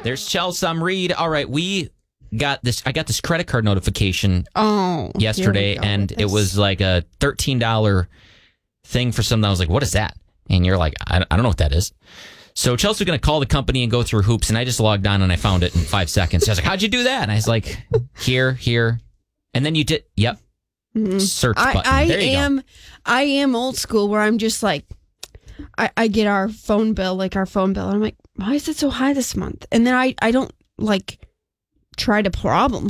There's Chelsea. I'm Reed. All right, we got this. I got this credit card notification yesterday, and it was like a $13 thing for something. I was like, what is that? And you're like, I don't know what that is. So Chelsea's going to call the company and go through hoops, and I just logged on and I found it in 5 seconds. I was like, how'd you do that? And I was like, here. And then you did, yep. Search button. There you go. I am old school where I'm just like, I get our phone bill, and I'm like, why is it so high this month? And then I don't like try to problem